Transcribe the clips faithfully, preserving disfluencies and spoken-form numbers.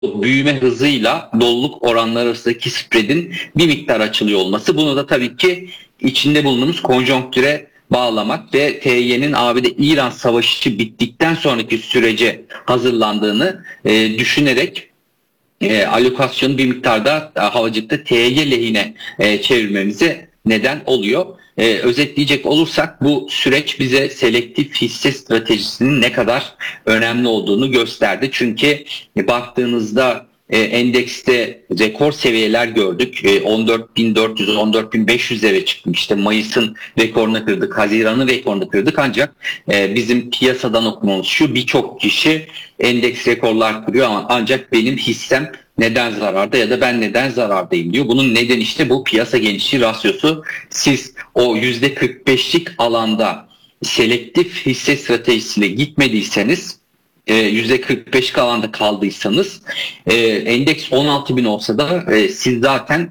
büyüme hızıyla doluluk oranları arasındaki spreadin bir miktar açılıyor olması. Bunu da tabii ki içinde bulunduğumuz konjonktüre bağlamak ve T Y'nin A B D-İran savaşı bittikten sonraki sürece hazırlandığını e, düşünerek e, alokasyonu bir miktarda e, havacılıkta T Y lehine e, çevirmemize neden oluyor. E, özetleyecek olursak bu süreç bize selektif hisse stratejisinin ne kadar önemli olduğunu gösterdi. Çünkü e, baktığınızda e, endekste rekor seviyeler gördük. E, on dört bin dört yüz on dört bin beş yüzlere çıktık. İşte Mayıs'ın rekorunu kırdık, Haziran'ın rekorunu kırdık. Ancak e, bizim piyasadan okumamız şu: birçok kişi endeks rekorlar kırıyor ama ancak benim hissem neden zararda ya da ben neden zarardayım diyor. Bunun nedeni işte bu piyasa genişliği rasyosu. Siz o yüzde kırk beşlik alanda selektif hisse stratejisiyle gitmediyseniz, yüzde kırk beşlik alanda kaldıysanız, endeks on altı bin olsa da siz zaten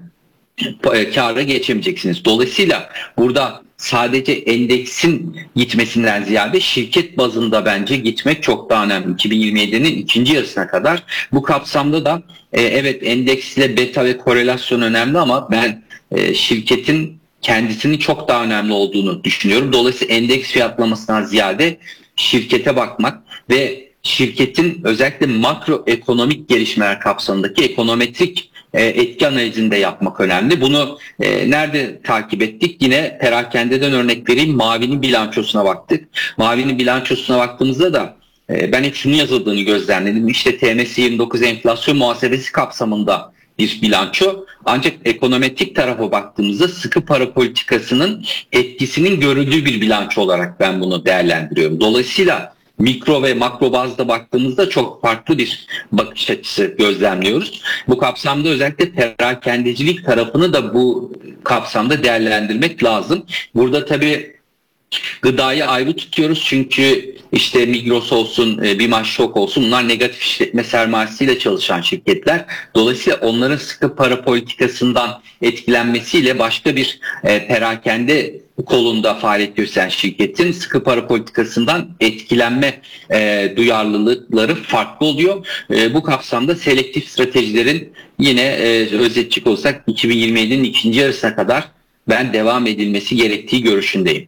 kâra geçemeyeceksiniz. Dolayısıyla burada sadece endeksin gitmesinden ziyade şirket bazında bence gitmek çok daha önemli. iki bin yirmi yedinin ikinci yarısına kadar bu kapsamda da e, evet endeksle beta ve korelasyon önemli ama ben e, şirketin kendisinin çok daha önemli olduğunu düşünüyorum. Dolayısıyla endeks fiyatlamasından ziyade şirkete bakmak ve şirketin özellikle makroekonomik gelişmeler kapsamındaki ekonometrik etki analizini de yapmak önemli. Bunu e, nerede takip ettik? Yine perakendeden örnek vereyim. Mavi'nin bilançosuna baktık. Mavi'nin bilançosuna baktığımızda da e, ben hep şunu yazıldığını gözlemledim. İşte T M S yirmi dokuz enflasyon muhasebesi kapsamında bir bilanço. Ancak ekonometrik tarafa baktığımızda sıkı para politikasının etkisinin görüldüğü bir bilanço olarak ben bunu değerlendiriyorum. Dolayısıyla mikro ve makro bazda baktığımızda çok farklı bir bakış açısı gözlemliyoruz. Bu kapsamda özellikle perakendecilik tarafını da bu kapsamda değerlendirmek lazım. Burada tabii gıdayı ayrı tutuyoruz çünkü işte Migros olsun, Bimaş Şok olsun, bunlar negatif işletme sermayesiyle çalışan şirketler. Dolayısıyla onların sıkı para politikasından etkilenmesiyle başka bir e, perakende kolunda faaliyet gösteren şirketin sıkı para politikasından etkilenme e, duyarlılıkları farklı oluyor. E, bu kapsamda selektif stratejilerin yine e, özetçik olsak iki bin yirmi yedinin ikinci yarısına kadar ben devam edilmesi gerektiği görüşündeyim.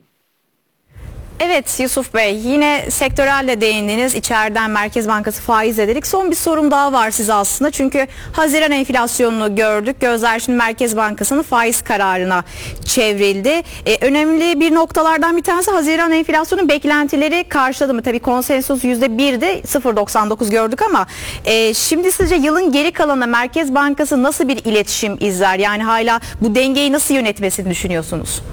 Evet Yusuf Bey, yine sektörelle değindiniz. İçeriden Merkez Bankası faiz dedik. Son bir sorum daha var size aslında. Çünkü Haziran enflasyonunu gördük. Gözler şimdi Merkez Bankası'nın faiz kararına çevrildi. Ee, önemli bir noktalardan bir tanesi Haziran enflasyonun beklentileri karşıladı mı? Tabii konsensus yüzde bir'de sıfır virgül doksan dokuz gördük ama e, şimdi sizce yılın geri kalanında Merkez Bankası nasıl bir iletişim izler? Yani hala bu dengeyi nasıl yönetmesini düşünüyorsunuz?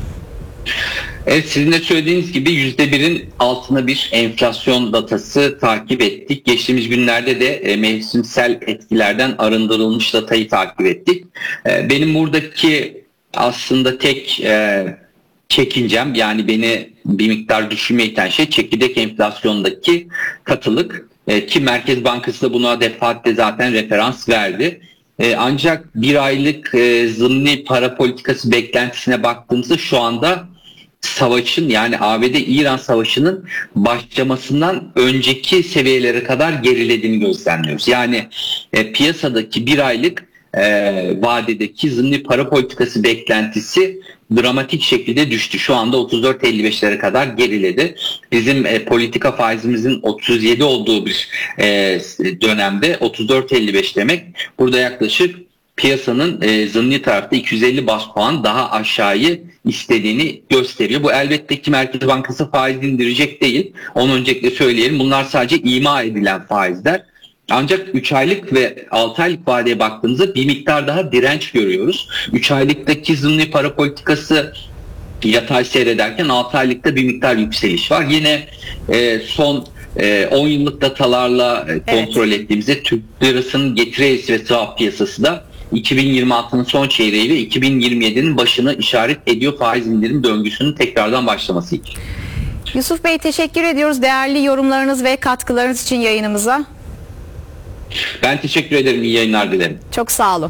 Evet, sizin de söylediğiniz gibi yüzde birin altına bir enflasyon datası takip ettik. Geçtiğimiz günlerde de e, mevsimsel etkilerden arındırılmış datayı takip ettik. E, benim buradaki aslında tek e, çekincem, yani beni bir miktar düşünmeye iten şey çekirdek enflasyondaki katılık. E, ki Merkez Bankası da buna defaatle zaten referans verdi. E, ancak bir aylık e, zımni para politikası beklentisine baktığımızda şu anda savaşın, yani A B D-İran savaşının başlamasından önceki seviyelere kadar gerilediğini gözlemliyoruz. Yani e, piyasadaki bir aylık e, vadedeki zımni para politikası beklentisi dramatik şekilde düştü. Şu anda otuz dört elli beşlere kadar geriledi. Bizim e, politika faizimizin otuz yedi olduğu bir e, dönemde otuz dört elli beş demek burada yaklaşık piyasanın e, zımni tarafta iki yüz elli bas puan daha aşağıyı istediğini gösteriyor. Bu elbette ki Merkez Bankası faiz indirecek değil. Onu öncelikle söyleyelim. Bunlar sadece ima edilen faizler. Ancak üç aylık ve altı aylık vadeye baktığımızda bir miktar daha direnç görüyoruz. üç aylıktaki zımni para politikası yatay seyrederken altı aylıkta bir miktar yükseliş var. Yine e, son on yıllık datalarla kontrol evet. ettiğimizde Türk lirasının getiri eğrisi ve swap piyasası da iki bin yirmi altının son çeyreği ve iki bin yirmi yedinin başını işaret ediyor faiz indirim döngüsünün tekrardan başlaması için. Yusuf Bey, teşekkür ediyoruz değerli yorumlarınız ve katkılarınız için yayınımıza. Ben teşekkür ederim. İyi yayınlar dilerim. Çok sağ olun.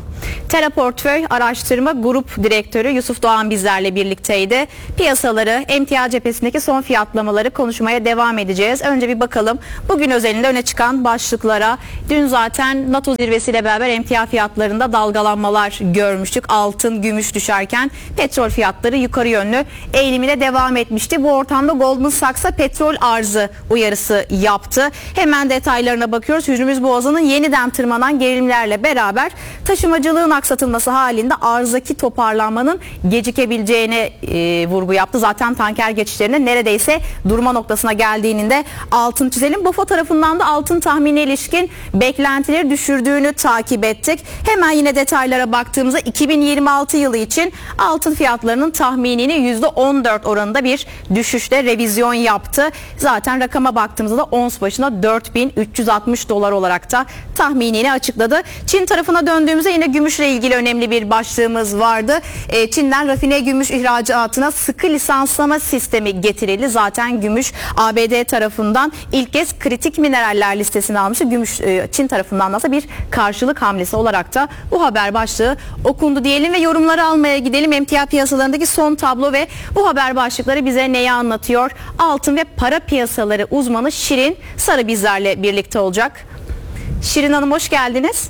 Teleportföy Araştırma Grup Direktörü Yusuf Doğan bizlerle birlikteydi. Piyasaları, emtia cephesindeki son fiyatlamaları konuşmaya devam edeceğiz. Önce bir bakalım bugün özelinde öne çıkan başlıklara. Dün zaten NATO zirvesiyle beraber emtia fiyatlarında dalgalanmalar görmüştük. Altın, gümüş düşerken petrol fiyatları yukarı yönlü eğilimine devam etmişti. Bu ortamda Goldman Sachs'a petrol arzı uyarısı yaptı. Hemen detaylarına bakıyoruz. Hürmüz Boğazı'nın yeniden tırmanan gerilimlerle beraber taşımacılığın aksatılması halinde arzdaki toparlanmanın gecikebileceğine e, vurgu yaptı. Zaten tanker geçişlerinin neredeyse durma noktasına geldiğinin de altını çizelim. Bu fotoğrafından da altın tahmini ilişkin beklentileri düşürdüğünü takip ettik. Hemen yine detaylara baktığımızda iki bin yirmi altı yılı için altın fiyatlarının tahminini yüzde on dört oranında bir düşüşle revizyon yaptı. Zaten rakama baktığımızda da ons başına dört bin üç yüz altmış dolar olarak da tahminini açıkladı. Çin tarafına döndüğümüzde yine gümüşle ilgili önemli bir başlığımız vardı. E, Çin'den rafine gümüş ihracatına sıkı lisanslama sistemi getirildi. Zaten gümüş A B D tarafından ilk kez kritik mineraller listesine almıştı. Gümüş e, Çin tarafından da bir karşılık hamlesi olarak da bu haber başlığı okundu diyelim ve yorumları almaya gidelim. Emtia piyasalarındaki son tablo ve bu haber başlıkları bize neyi anlatıyor? Altın ve para piyasaları uzmanı Şirin Sarı bizlerle birlikte olacak. Şirin Hanım hoş geldiniz.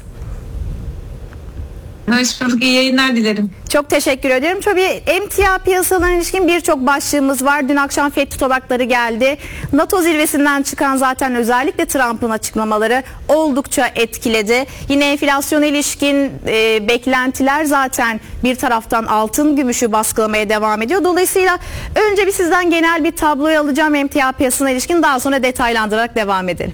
Hoş bulduk. İyi yayınlar dilerim. Çok teşekkür ederim. Tabii emtia piyasalarına ilişkin birçok başlığımız var. Dün akşam F E D tutanakları geldi. NATO zirvesinden çıkan zaten özellikle Trump'ın açıklamaları oldukça etkiledi. Yine enflasyona ilişkin e, beklentiler zaten bir taraftan altın gümüşü baskılamaya devam ediyor. Dolayısıyla önce bir sizden genel bir tabloyu alacağım emtia piyasasına ilişkin, daha sonra detaylandırarak devam edelim.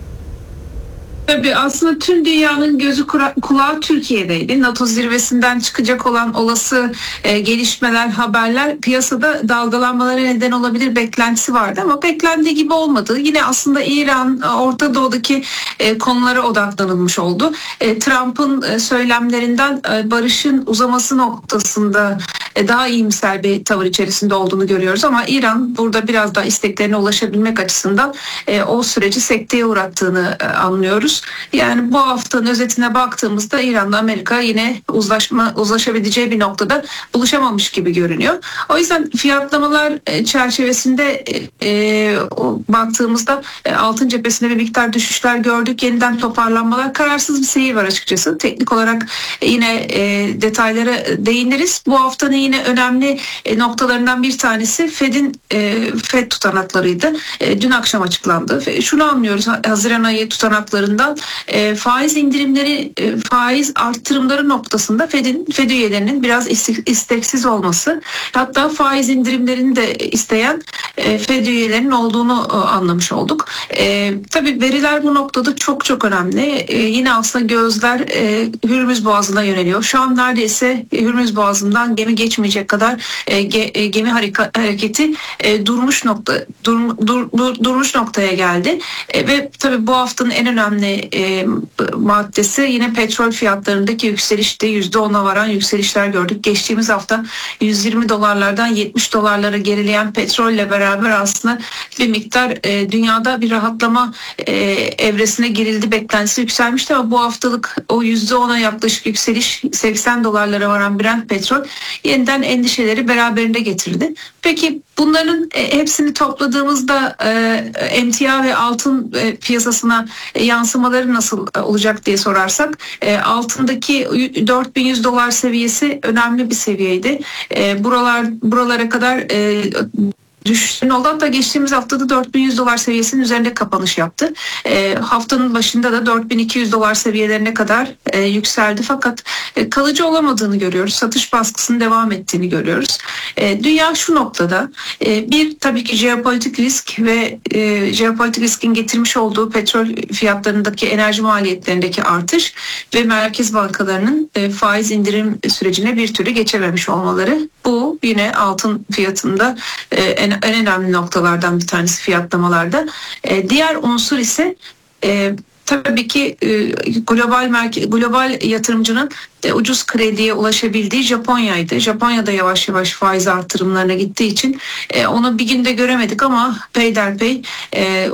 Tabii aslında tüm dünyanın gözü kulağı Türkiye'deydi. NATO zirvesinden çıkacak olan olası e, gelişmeler, haberler piyasada dalgalanmalara neden olabilir beklentisi vardı ama beklendiği gibi olmadı. Yine aslında İran, Orta Doğu'daki e, konulara odaklanılmış oldu. E, Trump'ın e, söylemlerinden e, barışın uzaması noktasında e, daha iyimser bir tavır içerisinde olduğunu görüyoruz ama İran burada biraz daha isteklerine ulaşabilmek açısından e, o süreci sekteye uğrattığını e, anlıyoruz. Yani bu haftanın özetine baktığımızda İran'la Amerika yine uzlaşma uzlaşabileceği bir noktada buluşamamış gibi görünüyor. O yüzden fiyatlamalar çerçevesinde e, baktığımızda e, altın cephesinde bir miktar düşüşler gördük. Yeniden toparlanmalar, kararsız bir seyir var açıkçası. Teknik olarak e, yine e, detaylara değiniriz. Bu haftanın yine önemli e, noktalarından bir tanesi F E D'in e, F E D tutanaklarıydı. E, dün akşam açıklandı. Şunu anlıyoruz Haziran ayı tutanaklarından. E, faiz indirimleri, e, faiz arttırımları noktasında F E D'in, F E D üyelerinin biraz isteksiz olması, hatta faiz indirimlerini de isteyen e, F E D üyelerinin olduğunu e, anlamış olduk. E, tabii veriler bu noktada çok çok önemli. E, yine aslında gözler e, Hürmüz Boğazı'na yöneliyor. Şu an neredeyse Hürmüz Boğazı'ndan gemi geçmeyecek kadar e, ge, e, gemi harika, hareketi e, durmuş nokta dur, dur, dur, durmuş noktaya geldi. E, ve tabii bu haftanın en önemli E, maddesi yine petrol fiyatlarındaki yükselişte yüzde ona varan yükselişler gördük. Geçtiğimiz hafta yüz yirmi dolarlardan yetmiş dolarlara gerileyen petrolle beraber aslında bir miktar e, dünyada bir rahatlama e, evresine girildi, beklentisi yükselmişti ama bu haftalık o yüzde ona yaklaşık yükseliş seksen dolarlara varan Brent petrol yeniden endişeleri beraberinde getirdi. Peki bunların e, hepsini topladığımızda e, emtia ve altın e, piyasasına e, yansımaları nasıl olacak diye sorarsak e, altındaki dört bin yüz dolar seviyesi önemli bir seviyeydi. E, buralar buralara kadar e, düşüşün oldu. Hatta geçtiğimiz haftada dört bin yüz dolar seviyesinin üzerinde kapanış yaptı. E, haftanın başında da dört bin iki yüz dolar seviyelerine kadar e, yükseldi. Fakat e, kalıcı olamadığını görüyoruz. Satış baskısının devam ettiğini görüyoruz. E, dünya şu noktada e, bir tabii ki jeopolitik risk ve e, jeopolitik riskin getirmiş olduğu petrol fiyatlarındaki enerji maliyetlerindeki artış ve merkez bankalarının e, faiz indirim sürecine bir türlü geçememiş olmaları. Bu yine altın fiyatında e, en, en önemli noktalardan bir tanesi fiyatlamalarda. E, diğer unsur ise e, tabii ki e, global merke, global yatırımcının de ucuz krediye ulaşabildiği Japonya'ydı. Japonya'da yavaş yavaş faiz artırımlarına gittiği için e, onu bir günde göremedik ama peyderpey e,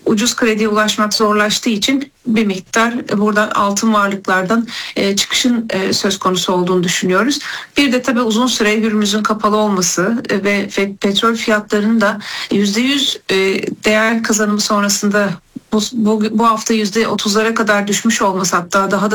ucuz krediye ulaşmak zorlaştığı için bir miktar buradan altın varlıklardan e, çıkışın e, söz konusu olduğunu düşünüyoruz. Bir de tabii uzun süre Hürmüz'ün kapalı olması e, ve, ve petrol fiyatlarının da yüzde yüz e, değer kazanımı sonrasında bu, bu, bu hafta yüzde otuzlara kadar düşmüş olması, hatta daha da